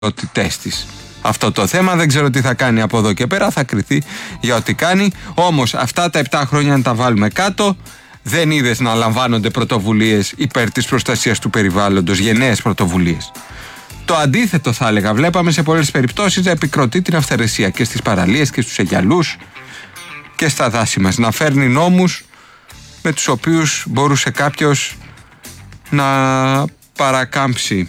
της. Αυτό το θέμα δεν ξέρω τι θα κάνει από εδώ και πέρα, θα κριθεί για ό,τι κάνει. Όμως αυτά τα 7 χρόνια να τα βάλουμε κάτω, δεν είδες να λαμβάνονται πρωτοβουλίες υπέρ της προστασίας του περιβάλλοντος, γενναίες πρωτοβουλίες. Το αντίθετο θα έλεγα, βλέπαμε σε πολλές περιπτώσεις να επικροτεί την αυθαιρεσία και στις παραλίες και στους αιγιαλούς και στα δάση μας, να φέρνει νόμους με τους οποίους μπορούσε κάποιος να παρακάμψει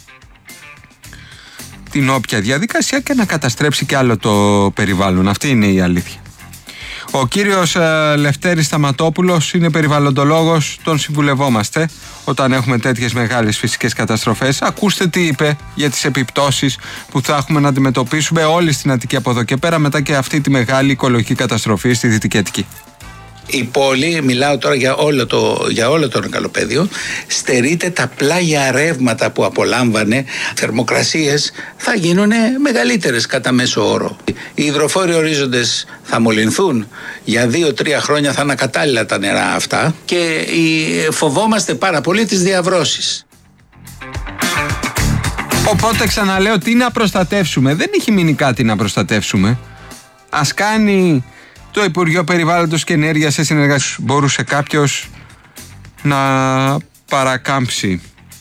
την όποια διαδικασία και να καταστρέψει κι άλλο το περιβάλλον. Αυτή είναι η αλήθεια. Ο κύριος Λευτέρης Σταματόπουλος είναι περιβαλλοντολόγος, τον συμβουλευόμαστε όταν έχουμε τέτοιες μεγάλες φυσικές καταστροφές. Ακούστε τι είπε για τις επιπτώσεις που θα έχουμε να αντιμετωπίσουμε όλοι στην Αττική από εδώ και πέρα, μετά και αυτή τη μεγάλη οικολογική καταστροφή στη Δυτική Αττική. Η πόλη, μιλάω τώρα για όλο το εγκαλοπέδιο, στερείται τα πλάγια ρεύματα που απολάμβανε. Θερμοκρασίες θα γίνουν μεγαλύτερες κατά μέσο όρο. Οι υδροφόροι ορίζοντες θα μολυνθούν. Για 2-3 χρόνια θα είναι ακατάλληλα τα νερά αυτά και φοβόμαστε πάρα πολύ τις διαβρώσεις. Οπότε ξαναλέω, τι να προστατεύσουμε? Δεν έχει μείνει κάτι να προστατεύσουμε. Ας κάνει το Υπουργείο Περιβάλλοντος και Ενέργειας σε συνεργασία. Μπορούσε κάποιος να παρακάμψει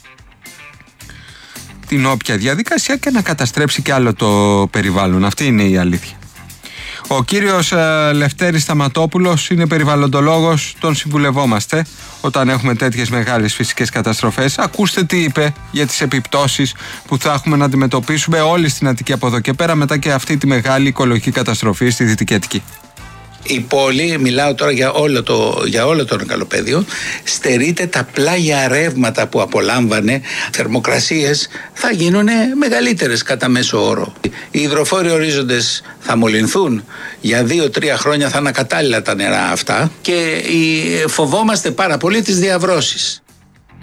την όποια διαδικασία και να καταστρέψει κι άλλο το περιβάλλον. Αυτή είναι η αλήθεια. Ο κύριος Λευτέρης Σταματόπουλος είναι περιβαλλοντολόγος, τον συμβουλευόμαστε όταν έχουμε τέτοιες μεγάλες φυσικές καταστροφές. Ακούστε τι είπε για τις επιπτώσεις που θα έχουμε να αντιμετωπίσουμε όλοι στην Αττική από εδώ και πέρα, μετά και αυτή τη μεγάλη οικολογική καταστροφή στη Δυτική Αττική. Η πόλη, μιλάω τώρα για όλο το εγκαλοπέδιο, στερείται τα πλάγια ρεύματα που απολάμβανε. Θερμοκρασίες θα γίνουν μεγαλύτερες κατά μέσο όρο. Οι υδροφόροι ορίζοντες θα μολυνθούν. Για 2-3 χρόνια θα είναι ακατάλληλα τα νερά αυτά και φοβόμαστε πάρα πολύ τις διαβρώσεις.